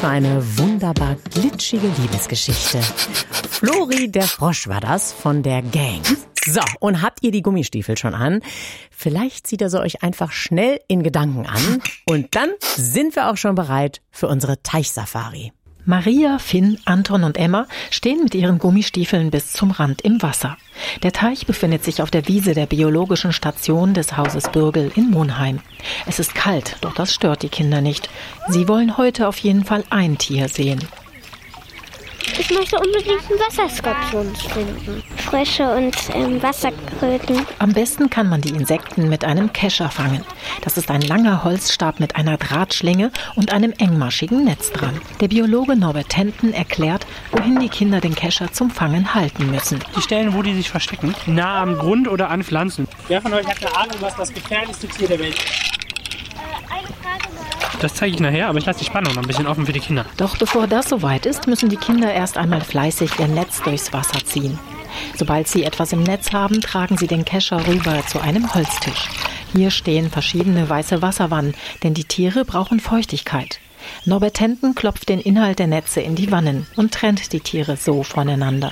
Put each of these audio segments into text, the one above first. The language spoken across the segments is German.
war eine wunderbar glitschige Liebesgeschichte. Flori der Frosch war das von der Gang. So, und habt ihr die Gummistiefel schon an? Vielleicht zieht ihr sie euch einfach schnell in Gedanken an. Und dann sind wir auch schon bereit für unsere Teichsafari. Maria, Finn, Anton und Emma stehen mit ihren Gummistiefeln bis zum Rand im Wasser. Der Teich befindet sich auf der Wiese der biologischen Station des Hauses Bürgel in Monheim. Es ist kalt, doch das stört die Kinder nicht. Sie wollen heute auf jeden Fall ein Tier sehen. Ich möchte unbedingt einen Wasserskorpion finden. Frösche und Wasserkröten. Am besten kann man die Insekten mit einem Kescher fangen. Das ist ein langer Holzstab mit einer Drahtschlinge und einem engmaschigen Netz dran. Der Biologe Norbert Tenten erklärt, wohin die Kinder den Kescher zum Fangen halten müssen. Die Stellen, wo die sich verstecken, nah am Grund oder an Pflanzen. Wer von euch hat eine Ahnung, was das gefährlichste Tier der Welt ist? Eine Frage mal. Das zeige ich nachher, aber ich lasse die Spannung noch ein bisschen offen für die Kinder. Doch bevor das soweit ist, müssen die Kinder erst einmal fleißig ihr Netz durchs Wasser ziehen. Sobald sie etwas im Netz haben, tragen sie den Kescher rüber zu einem Holztisch. Hier stehen verschiedene weiße Wasserwannen, denn die Tiere brauchen Feuchtigkeit. Norbert Tenten klopft den Inhalt der Netze in die Wannen und trennt die Tiere so voneinander.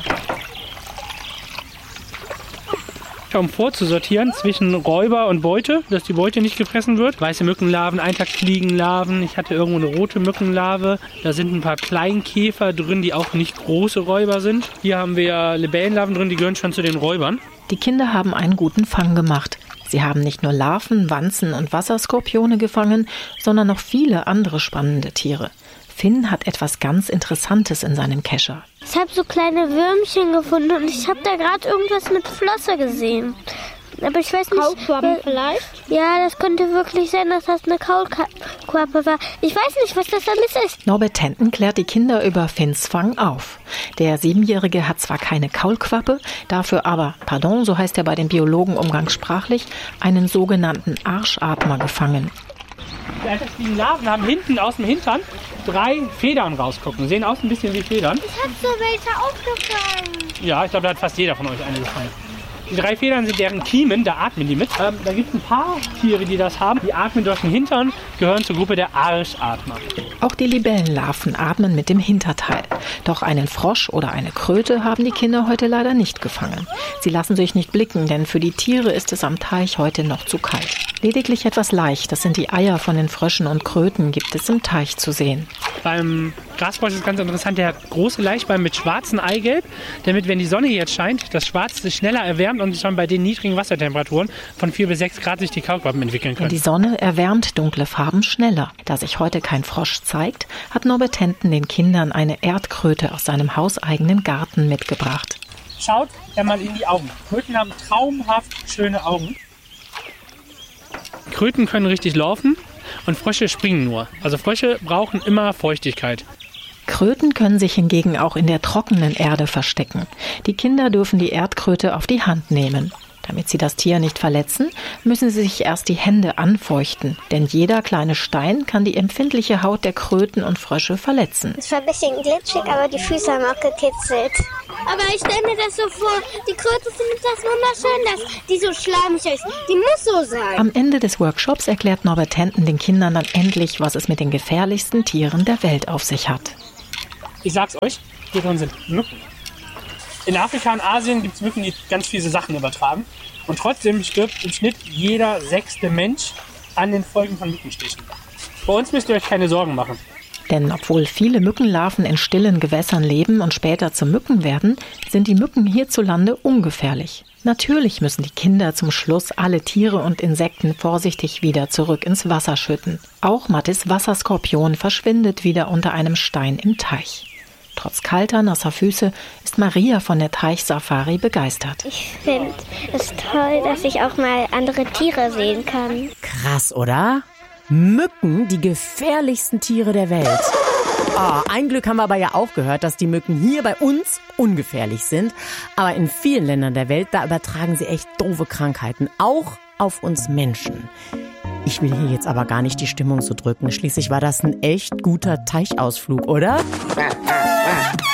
Um vorzusortieren zwischen Räuber und Beute, dass die Beute nicht gefressen wird. Weiße Mückenlarven, Eintagsfliegenlarven. Ich hatte irgendwo eine rote Mückenlarve. Da sind ein paar Kleinkäfer drin, die auch nicht große Räuber sind. Hier haben wir Libellenlarven drin, die gehören schon zu den Räubern. Die Kinder haben einen guten Fang gemacht. Sie haben nicht nur Larven, Wanzen und Wasserskorpione gefangen, sondern noch viele andere spannende Tiere. Finn hat etwas ganz Interessantes in seinem Kescher. Ich habe so kleine Würmchen gefunden und ich habe da gerade irgendwas mit Flosse gesehen. Aber ich weiß nicht... Kaulquappen vielleicht? Ja, das könnte wirklich sein, dass das eine Kaulquappe war. Ich weiß nicht, was das alles ist. Norbert Tenten klärt die Kinder über Finns Fang auf. Der 7-Jährige hat zwar keine Kaulquappe, dafür aber, so heißt er bei den Biologen umgangssprachlich, einen sogenannten Arschatmer gefangen. Die Eintagsfliegenlarven haben hinten aus dem Hintern 3 Federn rausgucken. Sehen aus ein bisschen wie Federn. Ich habe so welche aufgefangen. Ja, ich glaube, da hat fast jeder von euch eine gefangen. Die 3 Federn sind deren Kiemen, da atmen die mit. Da gibt es ein paar Tiere, die das haben. Die atmen durch den Hintern, gehören zur Gruppe der Arschatmer. Auch die Libellenlarven atmen mit dem Hinterteil. Doch einen Frosch oder eine Kröte haben die Kinder heute leider nicht gefangen. Sie lassen sich nicht blicken, denn für die Tiere ist es am Teich heute noch zu kalt. Lediglich etwas leicht, das sind die Eier von den Fröschen und Kröten, gibt es im Teich zu sehen. Beim Grasfrosch ist ganz interessant, der hat große Laichbeine mit schwarzem Eigelb, damit, wenn die Sonne jetzt scheint, das Schwarz sich schneller erwärmt und schon bei den niedrigen Wassertemperaturen von 4 bis 6 Grad sich die Kaulquappen entwickeln können. Denn die Sonne erwärmt dunkle Farben schneller. Da sich heute kein Frosch zeigt, hat Norbert Tenten den Kindern eine Erdkröte aus seinem hauseigenen Garten mitgebracht. Schaut mal in die Augen. Kröten haben traumhaft schöne Augen. Kröten können richtig laufen und Frösche springen nur. Also Frösche brauchen immer Feuchtigkeit. Kröten können sich hingegen auch in der trockenen Erde verstecken. Die Kinder dürfen die Erdkröte auf die Hand nehmen. Damit sie das Tier nicht verletzen, müssen sie sich erst die Hände anfeuchten. Denn jeder kleine Stein kann die empfindliche Haut der Kröten und Frösche verletzen. Es war ein bisschen glitschig, aber die Füße haben auch gekitzelt. Aber ich stelle mir das so vor, die Kröte findet das wunderschön, dass die so schleimig ist. Die muss so sein. Am Ende des Workshops erklärt Norbert Tenten den Kindern dann endlich, was es mit den gefährlichsten Tieren der Welt auf sich hat. Ich sag's euch, hier drin sind Mücken. In Afrika und Asien gibt es Mücken, die ganz fiese Sachen übertragen. Und trotzdem stirbt im Schnitt jeder 6. Mensch an den Folgen von Mückenstichen. Bei uns müsst ihr euch keine Sorgen machen. Denn obwohl viele Mückenlarven in stillen Gewässern leben und später zu Mücken werden, sind die Mücken hierzulande ungefährlich. Natürlich müssen die Kinder zum Schluss alle Tiere und Insekten vorsichtig wieder zurück ins Wasser schütten. Auch Mattis Wasserskorpion verschwindet wieder unter einem Stein im Teich. Trotz kalter, nasser Füße ist Maria von der Teichsafari begeistert. Ich finde es toll, dass ich auch mal andere Tiere sehen kann. Krass, oder? Mücken, die gefährlichsten Tiere der Welt. Oh, ein Glück haben wir aber ja auch gehört, dass die Mücken hier bei uns ungefährlich sind. Aber in vielen Ländern der Welt, da übertragen sie echt doofe Krankheiten. Auch auf uns Menschen. Ich will hier jetzt aber gar nicht die Stimmung so drücken. Schließlich war das ein echt guter Teichausflug, oder?